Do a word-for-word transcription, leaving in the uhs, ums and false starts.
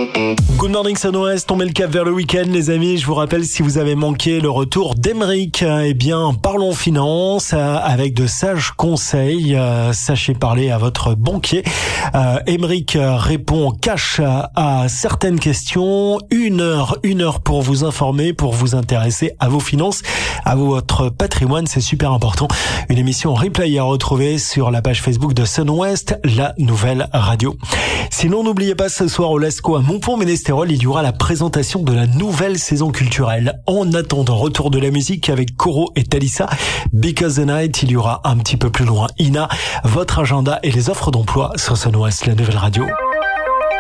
Good morning Sun-Ouest, on met le cap vers le week-end les amis. Je vous rappelle, si vous avez manqué le retour d'Emeric, eh bien parlons finance avec de sages conseils. Sachez parler à votre banquier. Emeric répond cash à certaines questions. Une heure, une heure pour vous informer, pour vous intéresser à vos finances, à votre patrimoine, c'est super important. Une émission en replay à retrouver sur la page Facebook de Sun-Ouest, la nouvelle radio. Sinon, n'oubliez pas, ce soir au Lascaux à Montpont-Ménestérol, il y aura la présentation de la nouvelle saison culturelle. En attendant, retour de la musique avec Coro et Thalissa. Because the Night, il y aura un petit peu plus loin Ina. Votre agenda et les offres d'emploi sur Sun-Ouest, la nouvelle radio.